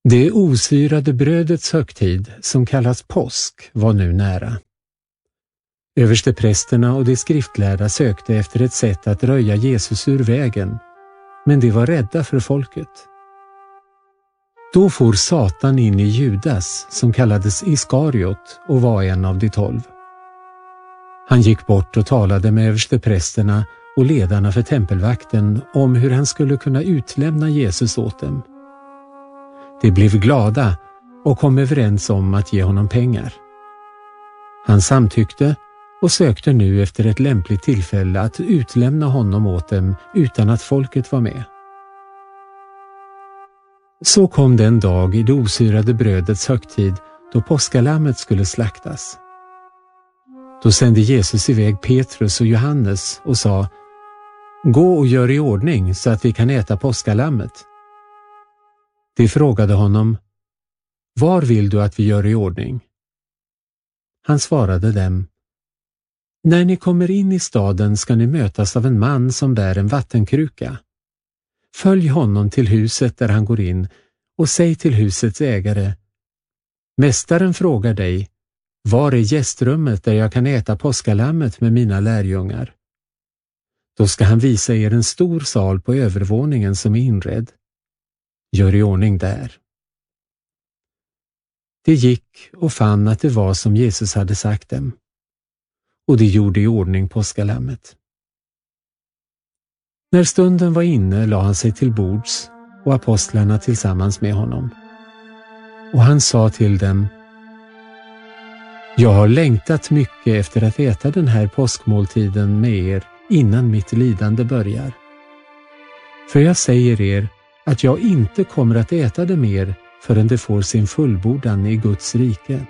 Det osyrade brödets högtid, som kallas påsk, var nu nära. Översteprästerna och de skriftlärda sökte efter ett sätt att röja Jesus ur vägen, men de var rädda för folket. Då for Satan in i Judas, som kallades Iskariot och var en av de 12. Han gick bort och talade med översteprästerna och ledarna för tempelvakten om hur han skulle kunna utlämna Jesus åt dem. De blev glada och kom överens om att ge honom pengar. Han samtyckte och sökte nu efter ett lämpligt tillfälle att utlämna honom åt dem utan att folket var med. Så kom den dag i det osyrade brödets högtid då påskalammet skulle slaktas. Då sände Jesus iväg Petrus och Johannes och sa: "Gå och gör i ordning så att vi kan äta påskalammet." De frågade honom: "Var vill du att vi gör i ordning?" Han svarade dem: "När ni kommer in i staden ska ni mötas av en man som bär en vattenkruka. Följ honom till huset där han går in och säg till husets ägare: Mästaren frågar dig, var är gästrummet där jag kan äta påskalammet med mina lärjungar? Då ska han visa er en stor sal på övervåningen som är inredd. Gör i ordning där." De gick och fann att det var som Jesus hade sagt dem, och de gjorde i ordning påskalammet. När stunden var inne la han sig till bords och apostlarna tillsammans med honom. Och han sa till dem: "Jag har längtat mycket efter att äta den här påskmåltiden med er innan mitt lidande börjar. För jag säger er att jag inte kommer att äta det mer förrän det får sin fullbordan i Guds rike."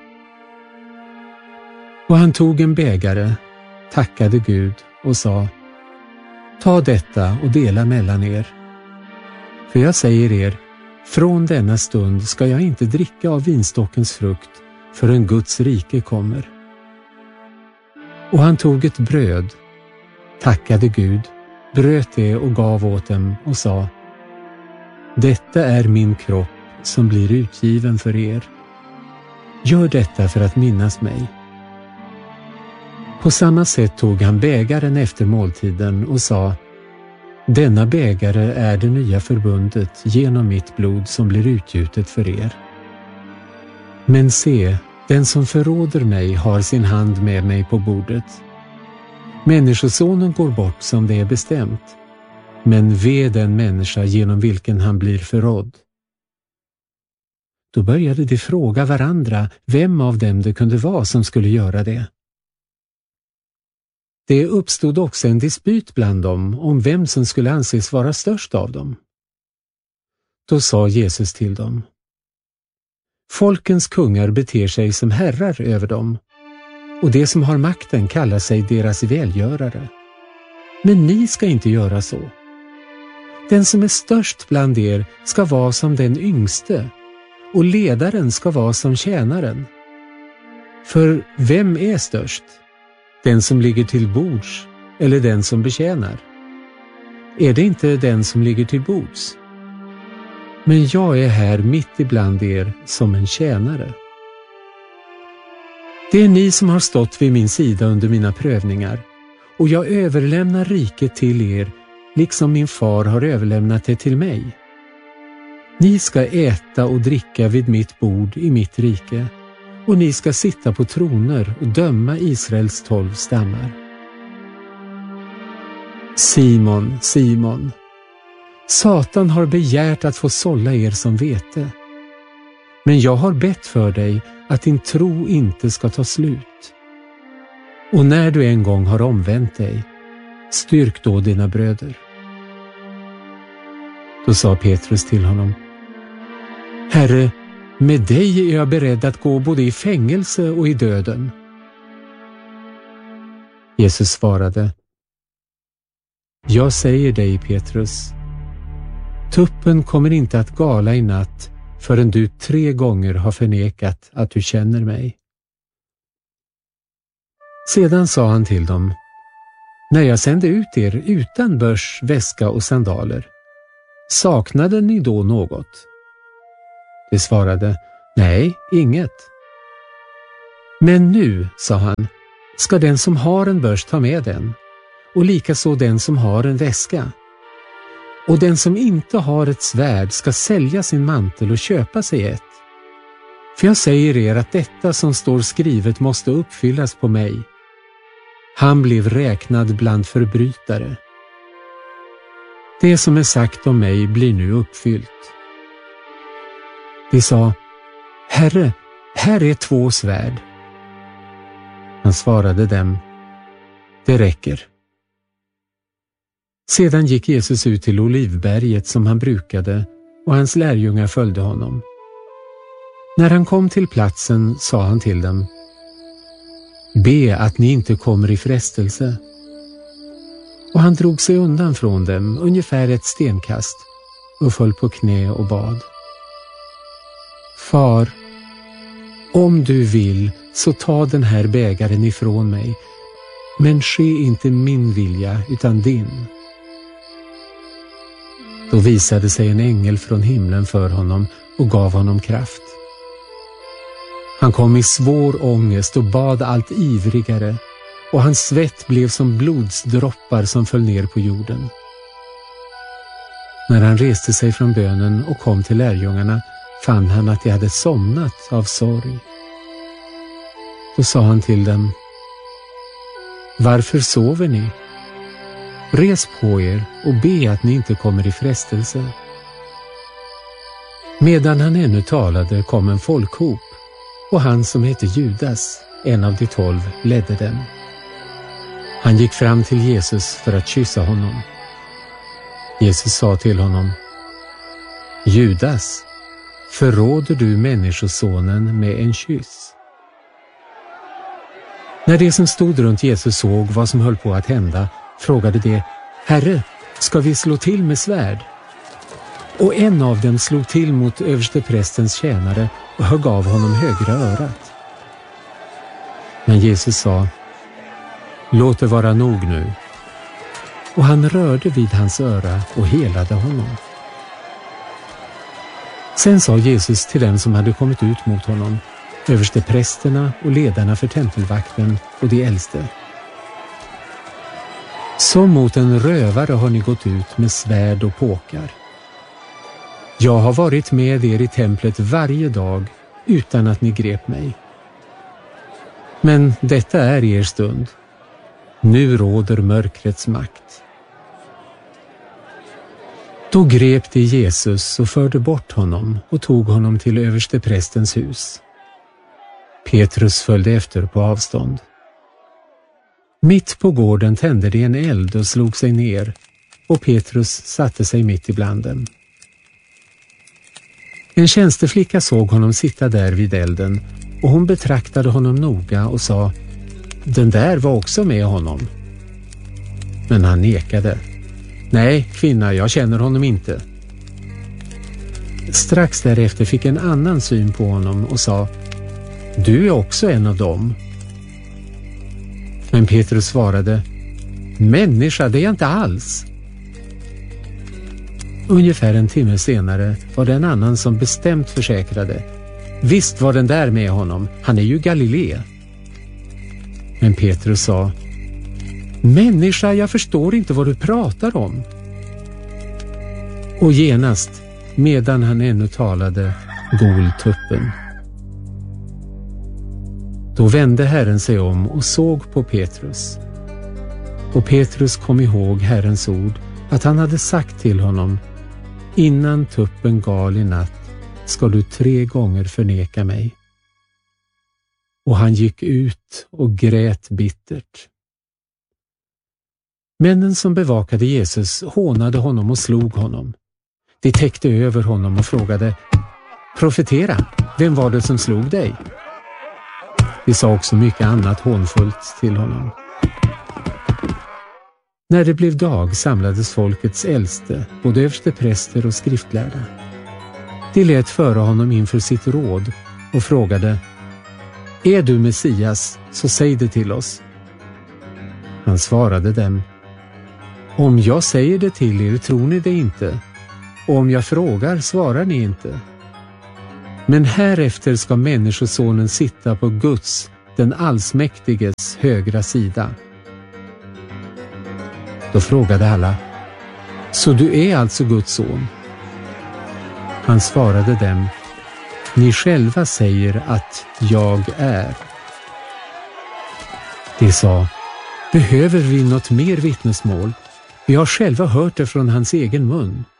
Och han tog en bägare, tackade Gud och sa: "Ta detta och dela mellan er. För jag säger er, från denna stund ska jag inte dricka av vinstockens frukt förrän Guds rike kommer." Och han tog ett bröd, tackade Gud, bröt det och gav åt dem och sa: "Detta är min kropp som blir utgiven för er. Gör detta för att minnas mig." På samma sätt tog han bägaren efter måltiden och sa: "Denna bägare är det nya förbundet genom mitt blod som blir utgjutet för er. Men se, den som förråder mig har sin hand med mig på bordet. Människosonen går bort som det är bestämt, men ve den människa genom vilken han blir förrådd." Då började de fråga varandra vem av dem det kunde vara som skulle göra det. Det uppstod också en dispyt bland dem om vem som skulle anses vara störst av dem. Då sa Jesus till dem: "Folkens kungar beter sig som herrar över dem, och de som har makten kallar sig deras välgörare. Men ni ska inte göra så. Den som är störst bland er ska vara som den yngste, och ledaren ska vara som tjänaren. För vem är störst? Den som ligger till bords eller den som betjänar? Är det inte den som ligger till bords? Men jag är här mitt ibland er som en tjänare. Det är ni som har stått vid min sida under mina prövningar, och jag överlämnar riket till er, liksom min far har överlämnat det till mig. Ni ska äta och dricka vid mitt bord i mitt rike, och ni ska sitta på troner och döma Israels 12 stammar. Simon, Simon, Satan har begärt att få sålla er som vete. Men jag har bett för dig att din tro inte ska ta slut. Och när du en gång har omvänt dig, styrk då dina bröder." Då sa Petrus till honom: "Herre, med dig är jag beredd att gå både i fängelse och i döden." Jesus svarade: "Jag säger dig, Petrus, tuppen kommer inte att gala i natt förrän du 3 gånger har förnekat att du känner mig." Sedan sa han till dem: "När jag sände ut er utan börs, väska och sandaler, saknade ni då något?" De svarade, nej, inget. Men nu, sa han, ska den som har en börs ta med den, och likaså den som har en väska. Och den som inte har ett svärd ska sälja sin mantel och köpa sig ett. För jag säger er att detta som står skrivet måste uppfyllas på mig. Han blev räknad bland förbrytare. Det som är sagt om mig blir nu uppfyllt. De sa, Herre, här är 2 svärd. Han svarade dem, det räcker. Sedan gick Jesus ut till Olivberget som han brukade, och hans lärjungar följde honom. När han kom till platsen sa han till dem, be att ni inte kommer i frestelse. Och han drog sig undan från dem ungefär ett stenkast och föll på knä och bad. Far, om du vill så ta den här bägaren ifrån mig, men ske inte min vilja utan din. Då visade sig en ängel från himlen för honom och gav honom kraft. Han kom i svår ångest och bad allt ivrigare, och hans svett blev som blodsdroppar som föll ner på jorden. När han reste sig från bönen och kom till lärjungarna fann han att de hade somnat av sorg. Då sa han till dem, varför sover ni? Res på er och be att ni inte kommer i frestelse. Medan han ännu talade kom en folkhop, och han som hette Judas, en av de 12, ledde dem. Han gick fram till Jesus för att kyssa honom. Jesus sa till honom, Judas, förråder du människosonen med en kyss? När de som stod runt Jesus såg vad som höll på att hända, frågade de, Herre, ska vi slå till med svärd? Och en av dem slog till mot översteprästens tjänare och högg av honom högra örat. Men Jesus sa, låt det vara nog nu. Och han rörde vid hans öra och helade honom. Sen sa Jesus till den som hade kommit ut mot honom, översteprästerna och ledarna för tempelvakten och de äldste. Som mot en rövare har ni gått ut med svärd och påkar. Jag har varit med er i templet varje dag utan att ni grep mig. Men detta är er stund. Nu råder mörkrets makt. Då grep de Jesus och förde bort honom och tog honom till översteprästens hus. Petrus följde efter på avstånd. Mitt på gården tände de en eld och slog sig ner, och Petrus satte sig mitt ibland dem. En tjänsteflicka såg honom sitta där vid elden, och hon betraktade honom noga och sa, den där var också med honom. Men han nekade. Nej, kvinna, jag känner honom inte. Strax därefter fick en annan syn på honom och sa, du är också en av dem. Men Petrus svarade, människa, det är jag inte alls. Ungefär en timme senare var det en annan som bestämt försäkrade, visst var den där med honom, han är ju Galilea. Men Petrus sa, människa, jag förstår inte vad du pratar om. Och genast, medan han ännu talade, gol tuppen. Då vände Herren sig om och såg på Petrus. Och Petrus kom ihåg Herrens ord, att han hade sagt till honom, innan tuppen gal i natt ska du 3 gånger förneka mig. Och han gick ut och grät bittert. Männen som bevakade Jesus hånade honom och slog honom. De täckte över honom och frågade, profetera, vem var det som slog dig? De sa också mycket annat hånfullt till honom. När det blev dag samlades folkets äldste, både överstepräster och skriftlärda. De lät föra honom inför sitt råd och frågade, är du Messias, så säg det till oss. Han svarade dem, om jag säger det till er tror ni det inte, och om jag frågar svarar ni inte. Men härefter ska människosonen sitta på Guds, den allsmäktiges, högra sida. Då frågade alla: så du är alltså Guds son? Han svarade dem: ni själva säger att jag är. De sa: behöver vi något mer vittnesmål? Vi har själva hört det från hans egen mun.